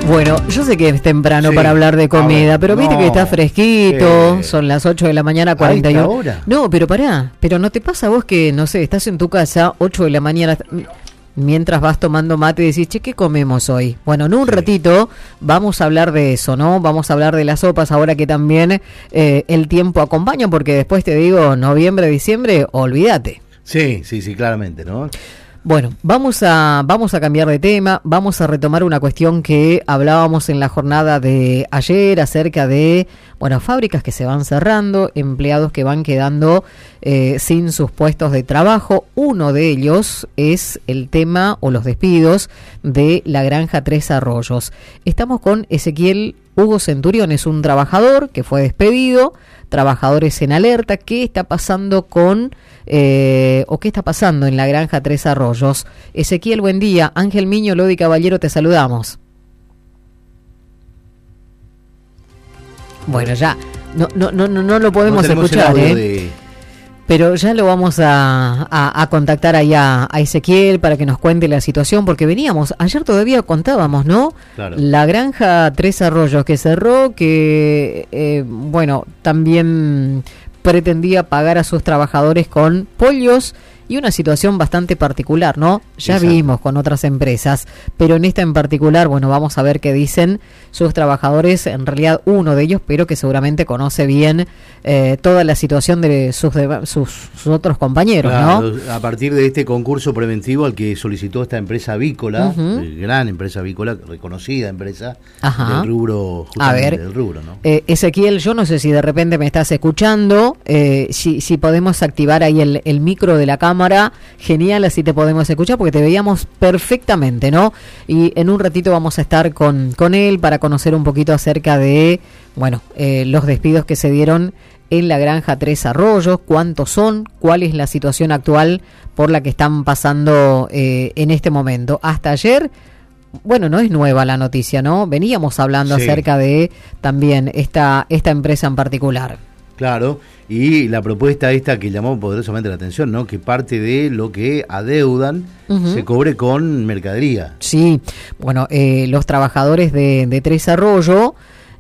Bueno, yo sé que es temprano para hablar de comida, pero viste que está fresquito, son las 8 de la mañana, 41. ¿Hora? No, pero pará, pero ¿no te pasa a vos que, no sé, estás en tu casa, 8 de la mañana, mientras vas tomando mate y decís, che, ¿qué comemos hoy? Bueno, en un ratito vamos a hablar de eso, ¿no? Vamos a hablar de las sopas, ahora que también el tiempo acompaña, porque después te digo, noviembre, diciembre, olvídate. Sí, claramente, ¿no? Bueno, vamos a cambiar de tema, vamos a retomar una cuestión que hablábamos en la jornada de ayer acerca de, bueno, fábricas que se van cerrando, empleados que van quedando sin sus puestos de trabajo. Uno de ellos es el tema o los despidos de la granja Tres Arroyos. Estamos con Ezequiel Hugo Centurión, es un trabajador que fue despedido, trabajadores en alerta. ¿Qué está pasando con o qué está pasando en la granja Tres Arroyos? Ezequiel, buen día. Ángel Miño, Lodi Caballero, te saludamos. Bueno, ya no lo podemos escuchar, pero ya lo vamos a contactar allá a Ezequiel para que nos cuente la situación, porque veníamos, ayer todavía contábamos, ¿no? Claro. La granja Tres Arroyos que cerró, que bueno, también pretendía pagar a sus trabajadores con pollos y una situación bastante particular, ¿no? Ya Exacto. vimos con otras empresas, pero en esta en particular, bueno, vamos a ver qué dicen sus trabajadores, en realidad uno de ellos, pero que seguramente conoce bien toda la situación de sus otros compañeros, Claro, ¿no? a partir de este concurso preventivo al que solicitó esta empresa avícola, gran empresa avícola, reconocida empresa del rubro, justamente del rubro, ¿no? Ezequiel, yo no sé si de repente me estás escuchando, si podemos activar ahí el micro de la cámara, genial, así te podemos escuchar porque te veíamos perfectamente, ¿no? Y en un ratito vamos a estar con él para conocer un poquito acerca de, bueno, los despidos que se dieron en la granja Tres Arroyos, cuántos son, cuál es la situación actual por la que están pasando en este momento. Hasta ayer, bueno, no es nueva la noticia, ¿no? Veníamos hablando acerca de también esta empresa en particular. Claro, y la propuesta esta que llamó poderosamente la atención, ¿no? Que parte de lo que adeudan se cobre con mercadería. Sí, bueno, los trabajadores de Tres Arroyos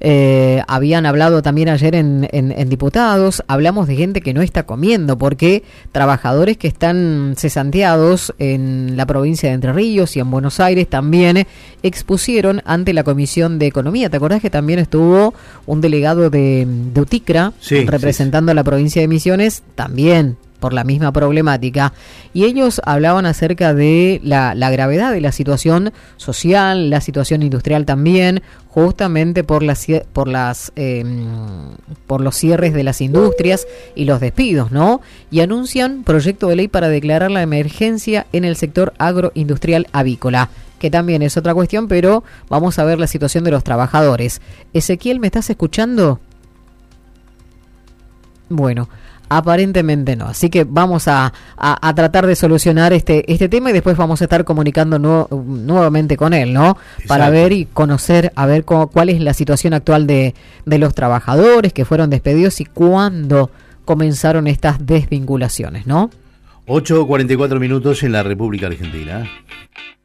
habían hablado también ayer en diputados, hablamos de gente que no está comiendo, porque trabajadores que están cesanteados en la provincia de Entre Ríos y en Buenos Aires también expusieron ante la Comisión de Economía. ¿Te acordás que también estuvo un delegado de UTICRA representando a la provincia de Misiones? También por la misma problemática, y ellos hablaban acerca de la gravedad de la situación social, la situación industrial también, justamente por los cierres de las industrias y los despidos, ¿no? Y anuncian proyecto de ley para declarar la emergencia en el sector agroindustrial avícola, que también es otra cuestión, pero vamos a ver la situación de los trabajadores. Ezequiel, ¿me estás escuchando? Bueno, aparentemente no, así que vamos a tratar de solucionar este tema y después vamos a estar comunicando nuevamente con él, ¿no? Exacto. Para ver y conocer, a ver cuál es la situación actual de los trabajadores que fueron despedidos y cuándo comenzaron estas desvinculaciones, ¿no? 8:44 minutos en la República Argentina.